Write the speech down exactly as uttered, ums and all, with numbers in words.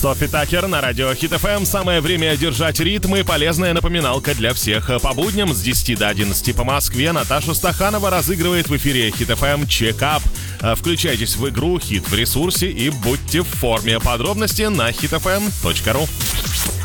Софи Такер на радио Хит эф эм. Самое время держать ритм и полезная напоминалка для всех. По будням с десяти до одиннадцати по Москве Наташа Стаханова разыгрывает в эфире Хит эф эм чекап. Включайтесь в игру «Хит в ресурсе» и будьте в форме. Подробности на хит эф эм точка ру.